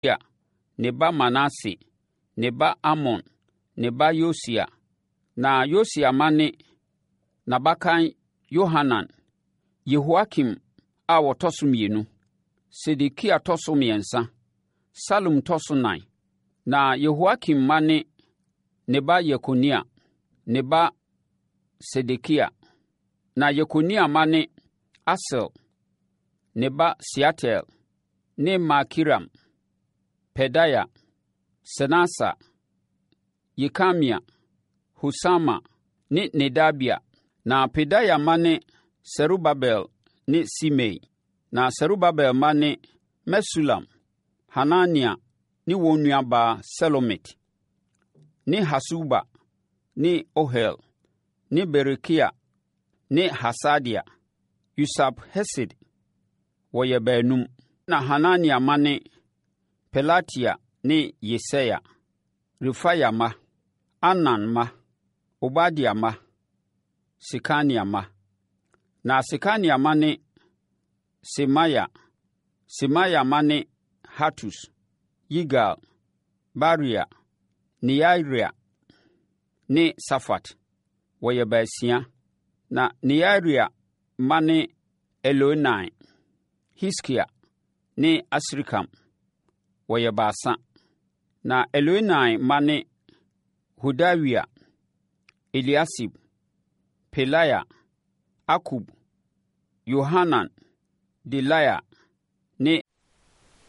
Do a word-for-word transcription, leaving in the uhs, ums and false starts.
ne ba Manase, ne ba Amon, ne ba Yosia. Na Yosia ma ne n'abakan Yohanan, Yehoakim a wɔtɔ so mmienu, Sedekia tɔ so mmiɛnsa, Salum tɔ so nan. Na Yehoakim ma ne ne ba Yekonia, ne ba Sedekia. Na Yekonia ma ne Asel, ne ba Seatel, ne Malkiram, Pedaya, Senasa, Yekamia, Husama, ne Nedabia. Na Pedaya ma ne Serubabel ne Simei. Na Serubabel ma ne Mesulam, Hanania ne wɔn nuabaa Selomit, ne Hasuba, ne Ohel, ne Berekia, ne Hasadia, Yusab Hesed, wɔyɛ baanum. Na Hanania ma ne Pelatia ne Yesaia, Refaya ma, Anan ma, Obadia ma, Sekania ma. Na Sekania ma ne Semaya, Semaya ma ne Hatus, Yigal, Baria, Nearia ne Safat, wɔyɛ baasia. Na Nearia ma ne Elonai, Hiskia ne Asrikam, wɔyɛ baasa. Na Elonai ma ne Hodawia, Eliasib, Pelaya, Akub, Yohanan, Delaya,